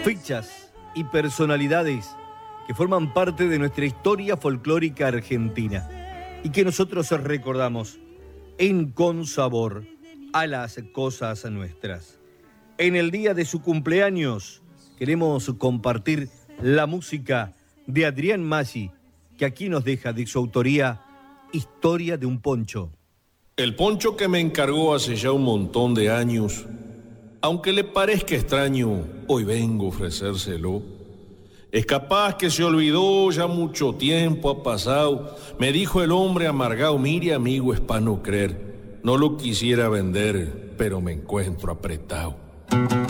Fechas y personalidades que forman parte de nuestra historia folclórica argentina y que nosotros recordamos en Con Sabor a las cosas nuestras. En el día de su cumpleaños queremos compartir la música de Adrián Maggi, que aquí nos deja de su autoría Historia de un poncho. El poncho que me encargó hace ya un montón de años, aunque le parezca extraño, hoy vengo a ofrecérselo. Es capaz que se olvidó, ya mucho tiempo ha pasado. Me dijo el hombre amargado, mire amigo, es pa' no creer. No lo quisiera vender, pero me encuentro apretado.